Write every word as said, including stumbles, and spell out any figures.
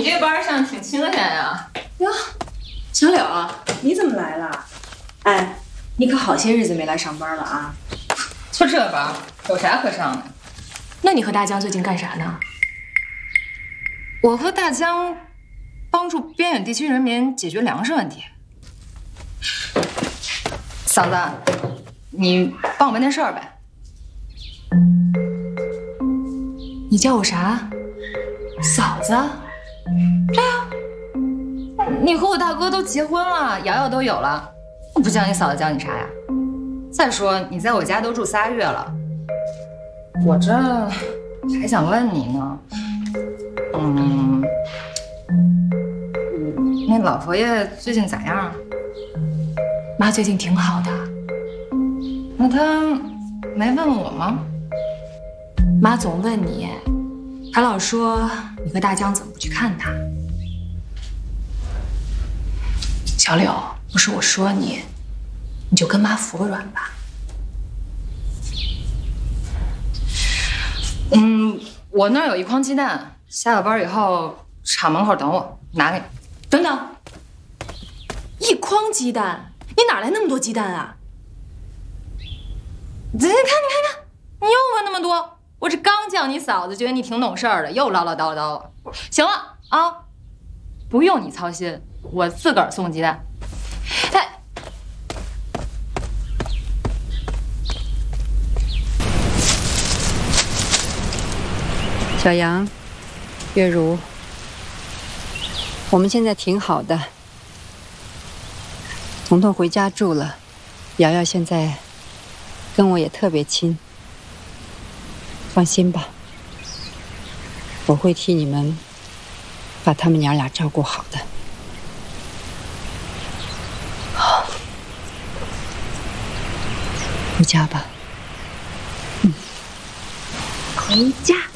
这班上挺清闲呀。 哟，小柳，你怎么来了？哎，你可好些日子没来上班了啊！ 就这班，有啥可上的？ 那你和大江最近干啥呢？ 我和大江帮助边远地区人民解决粮食问题。嫂子，你帮我办点事儿呗。 你叫我啥？嫂子？ 对呀，你和我大哥都结婚了，瑶瑶都有了，我不叫你嫂子叫你啥呀？再说你在我家都住仨月了，我这还想问你呢。嗯，那老佛爷最近咋样啊？ 妈最近挺好的。 那他没问我吗？ 妈总问你，还老说你和大江怎么不去看他。小柳，不是我说你，你就跟妈服个软吧。 嗯，我那儿有一筐鸡蛋，下了班以后厂门口等我，拿给你。 等等，一筐鸡蛋，你哪来那么多鸡蛋啊？ 你看，你看，看，你又问那么多，我这刚叫你嫂子，觉得你挺懂事儿的，又唠唠叨叨。行了啊，不用你操心，我自个儿送鸡蛋。哎。 小杨，月如，我们现在挺好的。彤彤回家住了，瑶瑶现在跟我也特别亲。放心吧，我会替你们把他们娘俩照顾好的。好，回家吧。嗯， 回家。